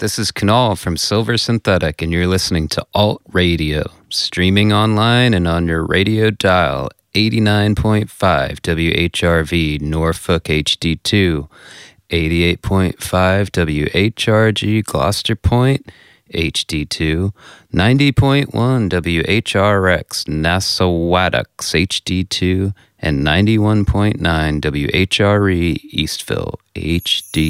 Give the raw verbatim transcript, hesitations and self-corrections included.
This is Kunal from Silver Synthetic, and you're listening to Alt Radio, streaming online and on your radio dial, eighty-nine point five W H R V Norfolk H D two, eighty-eight point five W H R G Gloucester Point H D two, ninety point one W H R X Nassauwattocks H D two, and ninety-one point nine W H R E Eastville H D